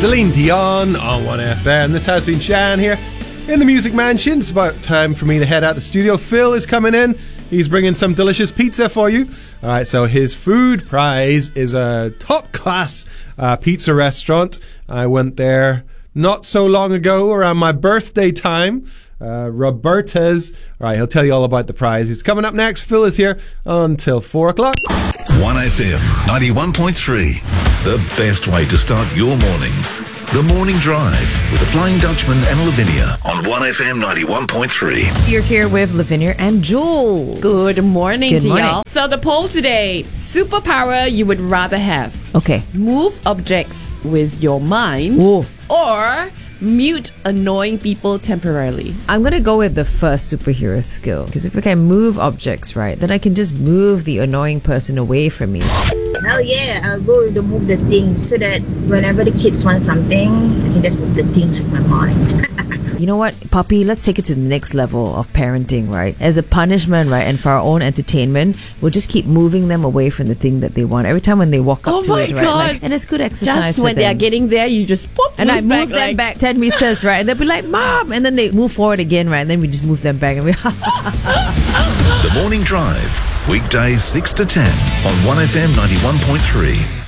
Celine Dion on 1FM. This has been Shan here in the Music Mansion. It's about time for me to head out the studio. Phil is coming in. He's bringing some delicious pizza for you. All right, so his food prize is a top-class pizza restaurant. I went there not so long ago, around my birthday time. Roberta's. All right, he'll tell you all about the prize. He's coming up next. Phil is here until 4 o'clock. 1FM 91.3. The best way to start your mornings. The Morning Drive with the Flying Dutchman and Lavinia on 1FM 91.3. You're here with Lavinia and Jules. Good morning to morning. y'all. So the poll today, superpower you would rather have. Okay. Move objects with your mind. Ooh. Or mute annoying people temporarily. I'm going to go with the first superhero skill. Because if I can move objects, right, then I can just move the annoying person away from me. Hell yeah, I'll go to move the things so that whenever the kids want something, I can just move the things with my mind. You know what, Puppy, let's take it to the next level of parenting, right? As a punishment, right, and for our own entertainment, we'll just keep moving them away from the thing that they want. Every time when they walk up Oh to my it, right? God. And it's good exercise Just for when them. they're getting there, you just pop, And I move them like, back 10 meters, right? And they'll be like, Mom! And then they move forward again, right? And then we just move them back and we The Morning Drive. Weekdays 6 to 10 on 1FM 91.3.